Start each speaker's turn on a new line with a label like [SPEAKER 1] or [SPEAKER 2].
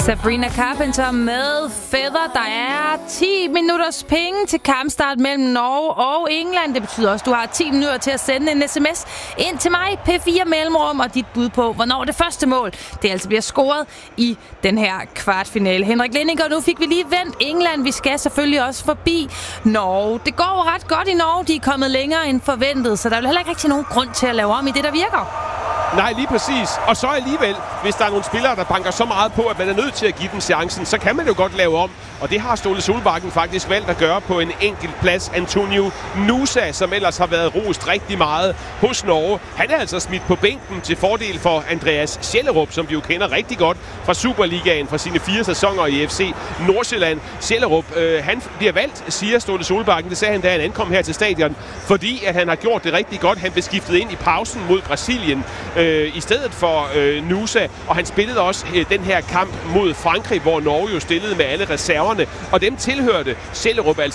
[SPEAKER 1] Sabrina Carpenter med Feather. Der er 10 minutters penge til kampstart mellem Norge og England. Det betyder også, at du har 10 minutter til at sende en sms ind til mig, P4 Mellemrum, og dit bud på, hvornår det første mål det altså bliver scoret i den her kvartfinale. Henrik Lenninger, nu fik vi lige vendt England. Vi skal selvfølgelig også forbi Norge. Det går ret godt i Norge. De er kommet længere end forventet, så der er heller ikke rigtig nogen grund til at lave om i det, der virker.
[SPEAKER 2] Nej, lige præcis. Og så alligevel, hvis der er nogle spillere, der banker så meget på, at man er nødt til at give dem chancen, så kan man jo godt lave om. Og det har Ståle Solbakken faktisk valgt at gøre på en enkelt plads. Antonio Nusa, som ellers har været rost rigtig meget hos Norge, han er altså smidt på bænken til fordel for Andreas Schellerup, som vi jo kender rigtig godt fra Superligaen, fra sine 4 sæsoner i FC Nordsjælland. Schellerup, han bliver valgt, siger Ståle Solbakken. Det sagde han, da han ankom her til stadion, fordi at han har gjort det rigtig godt. Han blev skiftet ind i pausen mod Brasilien i stedet for Nusa, og han spillede også den her kamp mod Frankrig, hvor Norge jo stillede med alle reserverne, og dem tilhørte Schellerup altså